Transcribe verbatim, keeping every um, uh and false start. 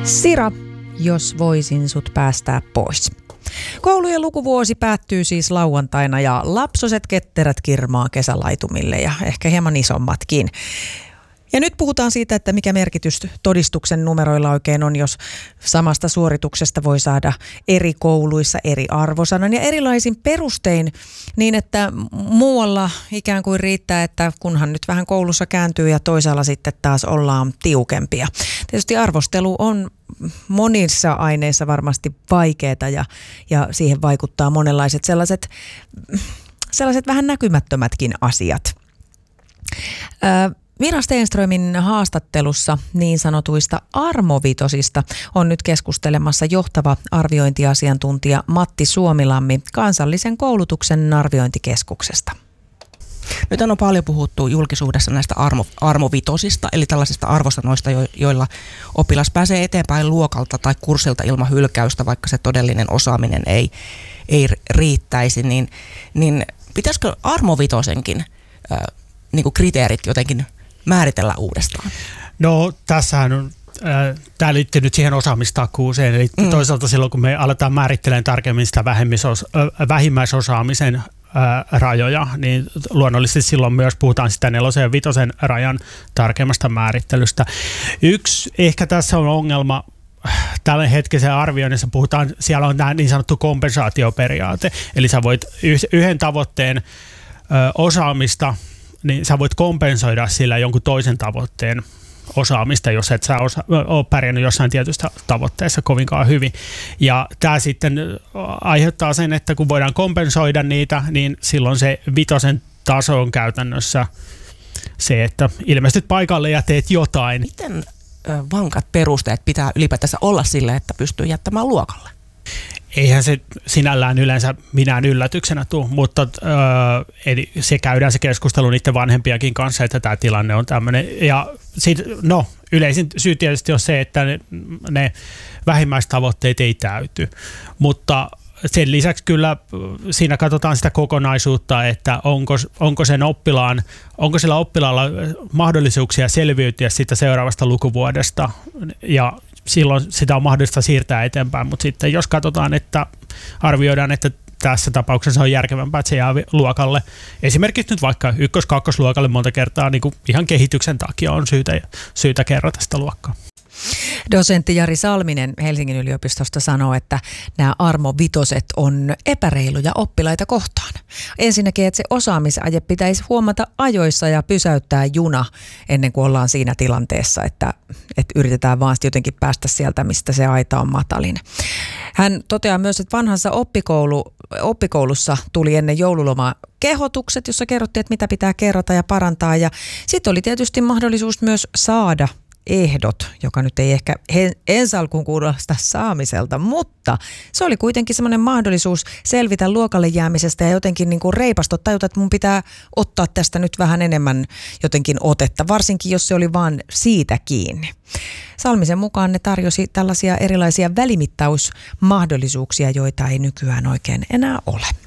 Sira, jos voisin sut päästää pois. Koulujen lukuvuosi päättyy siis lauantaina ja lapsoset ketterät kirmaa kesälaitumille ja ehkä hieman isommatkin. Ja nyt puhutaan siitä, että mikä merkitys todistuksen numeroilla oikein on, jos samasta suorituksesta voi saada eri kouluissa eri arvosanan ja erilaisin perustein niin, että muualla ikään kuin riittää, että kunhan nyt vähän koulussa kääntyy ja toisaalla sitten taas ollaan tiukempia. Tietysti arvostelu on monissa aineissa varmasti vaikeaa ja, ja siihen vaikuttaa monenlaiset sellaiset, sellaiset vähän näkymättömätkin asiat. Ö, Mira Stenströmin haastattelussa niin sanotuista armovitosista on nyt keskustelemassa johtava arviointiasiantuntija Matti Suomilammi Kansallisen koulutuksen arviointikeskuksesta. Nyt on paljon puhuttu julkisuudessa näistä armo, armovitosista, eli tällaisista arvosanoista, jo, joilla oppilas pääsee eteenpäin luokalta tai kurssilta ilman hylkäystä, vaikka se todellinen osaaminen ei, ei riittäisi. Niin, niin pitäisikö armovitosenkin äh, niin kuin kriteerit jotenkin määritellä uudestaan? No tässähän on, äh, tämä liittyy nyt siihen osaamistakuuseen, eli mm. toisaalta silloin kun me aletaan määrittelemään tarkemmin sitä äh, vähimmäisosaamisen äh, rajoja, niin luonnollisesti silloin myös puhutaan sitä nelosen ja vitosen rajan tarkemmasta määrittelystä. Yksi ehkä tässä on ongelma, tällä hetkisen arvioinnissa puhutaan, siellä on tämä niin sanottu kompensaatioperiaate, eli sä voit yhden tavoitteen ö, osaamista, niin sä voit kompensoida sillä jonkun toisen tavoitteen osaamista, jos et sä osa, ole pärjännyt jossain tietystä tavoitteessa kovinkaan hyvin. Ja tämä sitten aiheuttaa sen, että kun voidaan kompensoida niitä, niin silloin se vitosen taso on käytännössä se, että ilmestyt paikalle ja teet jotain. Miten vankat perusteet pitää ylipäätänsä olla sille, että pystyy jättämään luokalle? Eihän se sinällään yleensä minään yllätyksenä tule, mutta öö, eli se käydään se keskustelu niiden vanhempiakin kanssa, että tämä tilanne on tämmöinen. Ja sit, no, yleisin syy tietysti on se, että ne, ne vähimmäistavoitteet ei täyty, mutta sen lisäksi kyllä siinä katsotaan sitä kokonaisuutta, että onko, onko sen oppilaan, onko sillä oppilaalla mahdollisuuksia selviytyä siitä seuraavasta lukuvuodesta ja silloin sitä on mahdollista siirtää eteenpäin, mutta sitten jos katsotaan, että arvioidaan, että tässä tapauksessa on järkevämpää, että se jää luokalle. Esimerkiksi nyt vaikka ykkös-kakkosluokalle monta kertaa niin kuin ihan kehityksen takia on syytä, syytä kerrata sitä luokkaa. Dosentti Jari Salminen Helsingin yliopistosta sanoo, että nämä armovitoset on epäreiluja oppilaita kohtaan. Ensinnäkin, että se osaamisaje pitäisi huomata ajoissa ja pysäyttää juna ennen kuin ollaan siinä tilanteessa, että, että yritetään vaan jotenkin päästä sieltä, mistä se aita on matalin. Hän toteaa myös, että vanhassa oppikoulu, oppikoulussa tuli ennen joululomaa kehotukset, jossa kerrottiin, että mitä pitää kerrata ja parantaa. Ja sitten oli tietysti mahdollisuus myös saada ehdot, joka nyt ei ehkä ensi alkuun kuulosta saamiselta, mutta se oli kuitenkin semmoinen mahdollisuus selvitä luokalle jäämisestä ja jotenkin niin kuin reipastua, tajuta, että mun pitää ottaa tästä nyt vähän enemmän jotenkin otetta, varsinkin jos se oli vaan siitä kiinni. Salmisen mukaan ne tarjosi tällaisia erilaisia välimittausmahdollisuuksia, joita ei nykyään oikein enää ole.